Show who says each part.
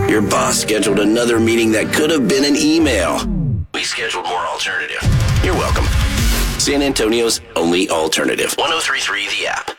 Speaker 1: Your boss scheduled another meeting that could have been an email. We scheduled more alternative. You're welcome. San Antonio's only alternative. 103.3 The App.